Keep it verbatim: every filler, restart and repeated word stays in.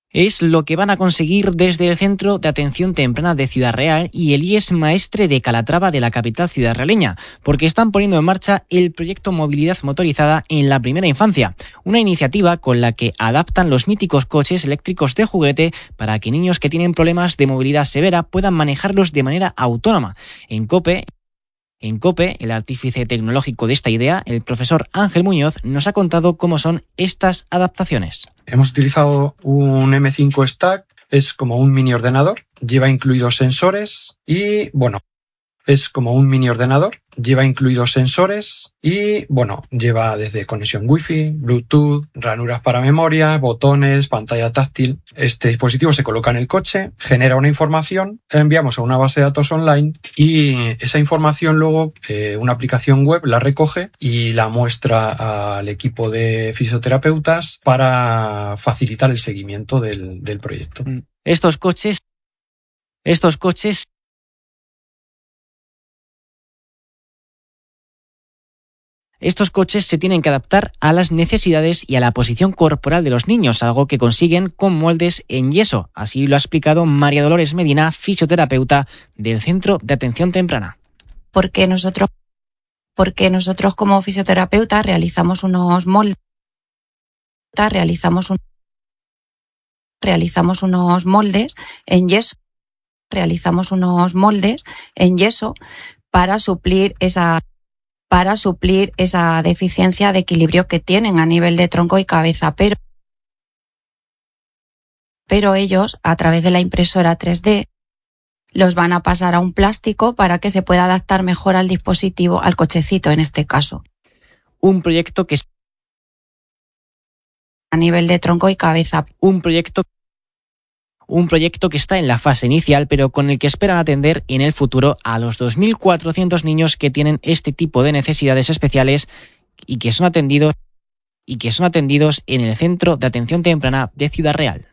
Es lo que van a conseguir desde el Centro de Atención Temprana de Ciudad Real y el I E S Maestre de Calatrava de la capital ciudadrealeña, porque están poniendo en marcha el proyecto Movilidad Motorizada en la Primera Infancia, una iniciativa con la que adaptan los míticos coches eléctricos de juguete para que niños que tienen problemas de movilidad severa puedan manejarlos de manera autónoma. En COPE, En COPE, el artífice tecnológico de esta idea, el profesor Ángel Muñoz, nos ha contado cómo son estas adaptaciones. Hemos utilizado un eme cinco Stack, es como un mini ordenador, lleva incluidos sensores y, bueno, es como un mini ordenador, lleva incluidos sensores y, bueno, lleva desde conexión Wi-Fi, Bluetooth, ranuras para memoria, botones, pantalla táctil. Este dispositivo se coloca en el coche, genera una información, la enviamos a una base de datos online y esa información luego eh, una aplicación web la recoge y la muestra al equipo de fisioterapeutas para facilitar el seguimiento del, del proyecto. Estos coches, estos coches Estos coches se tienen que adaptar a las necesidades y a la posición corporal de los niños, algo que consiguen con moldes en yeso. Así lo ha explicado María Dolores Medina, fisioterapeuta del Centro de Atención Temprana. Porque nosotros, porque nosotros como fisioterapeutas realizamos unos moldes, realizamos un, realizamos unos moldes en yeso, realizamos unos moldes en yeso para suplir esa para suplir esa deficiencia de equilibrio que tienen a nivel de tronco y cabeza, pero, pero ellos, a través de la impresora tres D, los van a pasar a un plástico para que se pueda adaptar mejor al dispositivo, al cochecito en este caso. Un proyecto que a nivel de tronco y cabeza. Un proyecto Un proyecto que está en la fase inicial, pero con el que esperan atender en el futuro a los dos mil cuatrocientos niños que tienen este tipo de necesidades especiales y que son atendidos y que son atendidos en el Centro de Atención Temprana de Ciudad Real.